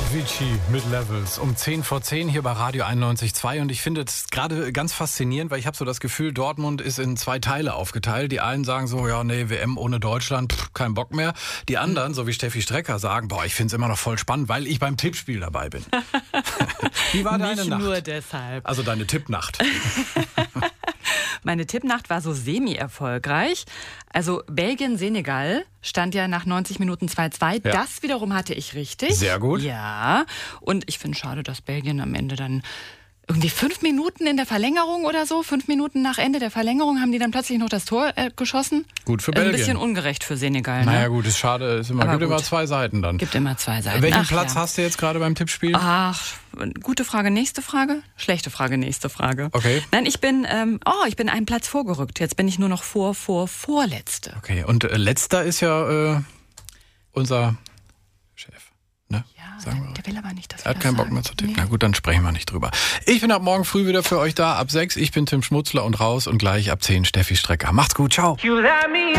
Avicii mit Levels um 10:10 hier bei Radio 91.2 und ich finde es gerade ganz faszinierend, weil ich habe so das Gefühl, Dortmund ist in zwei Teile aufgeteilt. Die einen sagen so, ja nee, WM ohne Deutschland, kein Bock mehr. Die anderen, so wie Steffi Strecker, sagen, boah, ich finde es immer noch voll spannend, weil ich beim Tippspiel dabei bin. Wie war deine Nacht? Nicht nur deshalb. Also deine Tippnacht. Meine Tippnacht war so semi-erfolgreich. Also Belgien-Senegal stand ja nach 90 Minuten 2:2. Ja. Das wiederum hatte ich richtig. Sehr gut. Ja. Und ich finde schade, dass Belgien am Ende dann irgendwie 5 Minuten in der Verlängerung oder so, 5 Minuten nach Ende der Verlängerung haben die dann plötzlich noch das Tor geschossen. Gut für Ein Belgien. bisschen ungerecht für Senegal. Ne? Naja gut, ist schade, ist immer, Aber gibt gut. immer zwei Seiten dann. Gibt immer zwei Seiten. Welchen Ach, Platz ja. hast du jetzt gerade beim Tippspiel? Ach, gute Frage, nächste Frage. Schlechte Frage, nächste Frage. Okay. Nein, ich bin einen Platz vorgerückt. Jetzt bin ich nur noch vorletzte. Okay, und letzter ist ja unser Chef. Ne? Ja, Sagen wir. der will aber nicht, dass Er hat keinen Bock mehr zu tippen. Nee. Na gut, dann sprechen wir nicht drüber. Ich bin ab morgen früh wieder für euch da, ab 6. Ich bin Tim Schmutzler und raus und gleich ab 10 Steffi Strecker. Macht's gut, ciao. You let me